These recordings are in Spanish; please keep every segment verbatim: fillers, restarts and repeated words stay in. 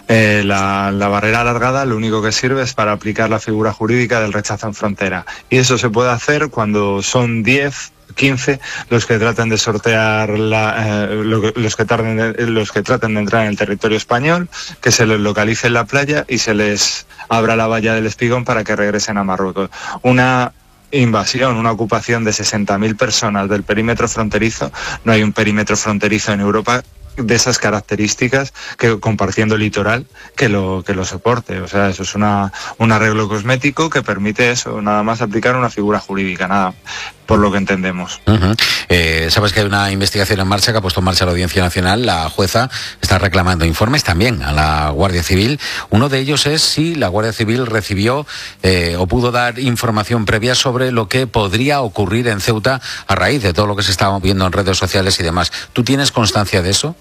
Eh, la, la barrera alargada lo único que sirve es para aplicar la figura jurídica del rechazo en frontera. Y eso se puede hacer cuando son diez, quince los que traten de sortear la, eh, lo, los que tarden de, los que traten de entrar en el territorio español, que se les localice en la playa y se les abra la valla del Espigón para que regresen a Marruecos. Una invasión, una ocupación de sesenta mil personas del perímetro fronterizo. No hay un perímetro fronterizo en Europa de esas características, que compartiendo litoral, que lo que lo soporte. O sea, eso es una un arreglo cosmético que permite eso, nada más aplicar una figura jurídica, nada, por lo que entendemos. Uh-huh. eh, Sabes que hay una investigación en marcha que ha puesto en marcha la Audiencia Nacional. La jueza está reclamando informes también a la Guardia Civil. Uno de ellos es si la Guardia Civil recibió eh, o pudo dar información previa sobre lo que podría ocurrir en Ceuta a raíz de todo lo que se estaba viendo en redes sociales y demás. ¿Tú tienes constancia de eso?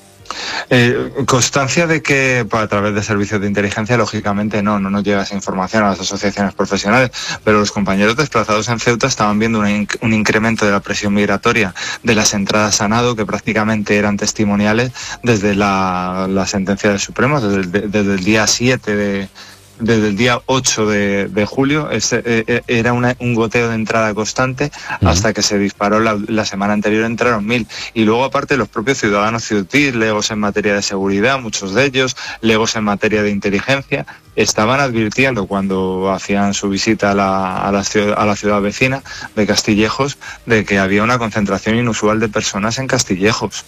Eh, constancia de que a través de servicios de inteligencia, lógicamente no, no nos llega esa información a las asociaciones profesionales, pero los compañeros desplazados en Ceuta estaban viendo un, inc un incremento de la presión migratoria de las entradas a nado, que prácticamente eran testimoniales desde la, la sentencia del Supremo, desde el, de, desde el día siete de... desde el día ocho de, de julio, ese, eh, era una, un goteo de entrada constante uh-huh. hasta que se disparó la, la semana anterior, entraron mil. Y luego, aparte, los propios ciudadanos ceutíes, legos en materia de seguridad, muchos de ellos, legos en materia de inteligencia, estaban advirtiendo cuando hacían su visita a la, a la, ciudad, a la ciudad vecina de Castillejos de que había una concentración inusual de personas en Castillejos.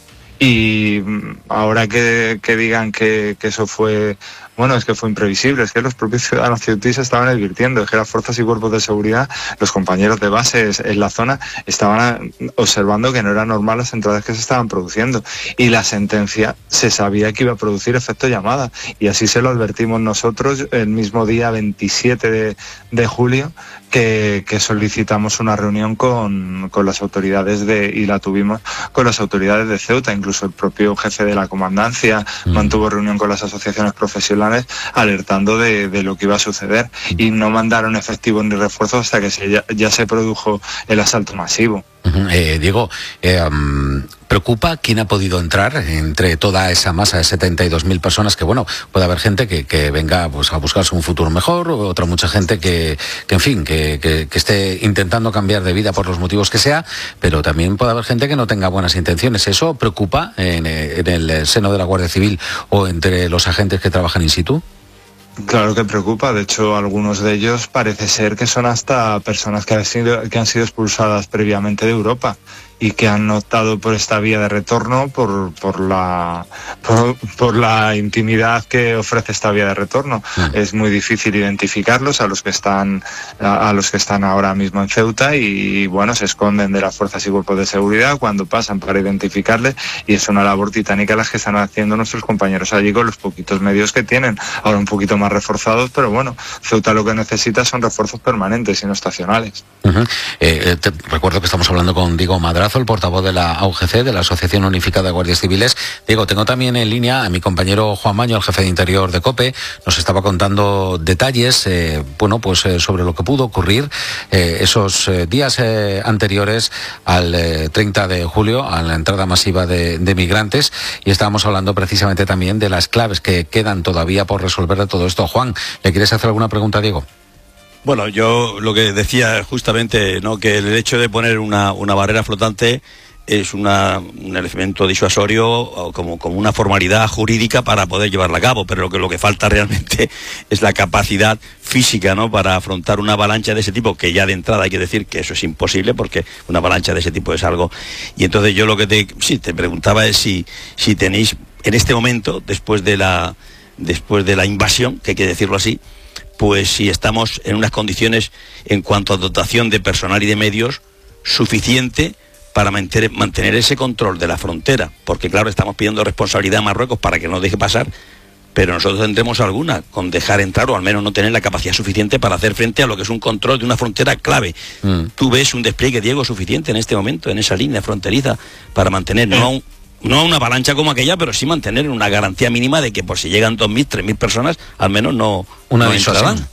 Y ahora que, que digan que, que eso fue, bueno, es que fue imprevisible, es que los propios ciudadanos ceutíes estaban advirtiendo, es que las fuerzas y cuerpos de seguridad, los compañeros de base en la zona, estaban observando que no era normal las entradas que se estaban produciendo. Y la sentencia se sabía que iba a producir efecto llamada, y así se lo advertimos nosotros el mismo día veintisiete de, de julio, que, que solicitamos una reunión con, con las autoridades de, y la tuvimos con las autoridades de Ceuta. Incluso el propio jefe de la comandancia mm. mantuvo reunión con las asociaciones profesionales alertando de, de lo que iba a suceder, y no mandaron efectivos ni refuerzos hasta que se, ya, ya se produjo el asalto masivo. Uh-huh. eh, Diego, eh, um, ¿preocupa quién ha podido entrar entre toda esa masa de setenta y dos mil personas? Que bueno, puede haber gente que, que venga pues, a buscarse un futuro mejor, o otra mucha gente que, que en fin, que, que, que esté intentando cambiar de vida por los motivos que sea, pero también puede haber gente que no tenga buenas intenciones. ¿Eso preocupa en, en el seno de la Guardia Civil o entre los agentes que trabajan in situ? Claro que preocupa, de hecho algunos de ellos parece ser que son hasta personas que han sido, que han sido expulsadas previamente de Europa y que han optado por esta vía de retorno por, por, la, por, por la intimidad que ofrece esta vía de retorno. Mm. Es muy difícil identificarlos a los que están a, a los que están ahora mismo en Ceuta, y bueno, se esconden de las fuerzas y cuerpos de seguridad cuando pasan para identificarles, y es una labor titánica las que están haciendo nuestros compañeros allí con los poquitos medios que tienen, ahora un poquito más reforzados, pero bueno, Ceuta lo que necesita son refuerzos permanentes y no estacionales. Uh-huh. eh, te recuerdo que estamos hablando con Diego Madrazo, el portavoz de la A U G C, de la Asociación Unificada de Guardias Civiles. Diego, tengo también en línea a mi compañero Juan Maño, el jefe de Interior de COPE. Nos estaba contando detalles, eh, bueno, pues eh, sobre lo que pudo ocurrir eh, esos eh, días eh, anteriores al eh, treinta de julio, a la entrada masiva de, de migrantes, y estábamos hablando precisamente también de las claves que quedan todavía por resolver de todo esto. Juan, ¿le quieres hacer alguna pregunta a Diego? Bueno, yo lo que decía justamente, ¿no?, que el hecho de poner una, una barrera flotante es una, un elemento disuasorio, como, como una formalidad jurídica para poder llevarla a cabo, pero lo que, lo que falta realmente es la capacidad física, ¿no?, para afrontar una avalancha de ese tipo, que ya de entrada hay que decir que eso es imposible, porque una avalancha de ese tipo es algo. Y entonces yo lo que te, sí, te preguntaba es si, si tenéis en este momento, después de la, después de la invasión, que hay que decirlo así, pues si estamos en unas condiciones en cuanto a dotación de personal y de medios suficiente para mantener, mantener ese control de la frontera, porque claro, estamos pidiendo responsabilidad a Marruecos para que nos deje pasar, pero nosotros tendremos alguna con dejar entrar, o al menos no tener la capacidad suficiente para hacer frente a lo que es un control de una frontera clave. Mm. ¿Tú ves un despliegue, Diego, suficiente en este momento, en esa línea fronteriza, para mantener, no, un, no una avalancha como aquella, pero sí mantener una garantía mínima de que por si llegan dos mil, tres mil personas, al menos no, una no entrarán?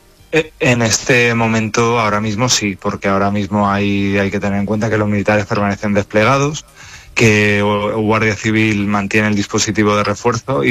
En este momento, ahora mismo sí, porque ahora mismo hay, hay que tener en cuenta que los militares permanecen desplegados, que Guardia Civil mantiene el dispositivo de refuerzo y